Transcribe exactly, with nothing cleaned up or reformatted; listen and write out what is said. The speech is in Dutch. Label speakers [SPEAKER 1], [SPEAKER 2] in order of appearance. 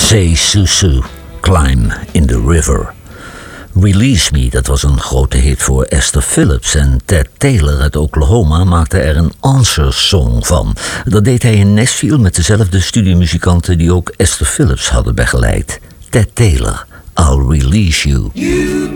[SPEAKER 1] Say Susu, Climb in the River. Release Me, dat was een grote hit voor Esther Phillips. En Ted Taylor uit Oklahoma maakte er een answer song van. Dat deed hij in Nashville met dezelfde studiomuzikanten die ook Esther Phillips hadden begeleid. Ted Taylor, I'll Release You.
[SPEAKER 2] You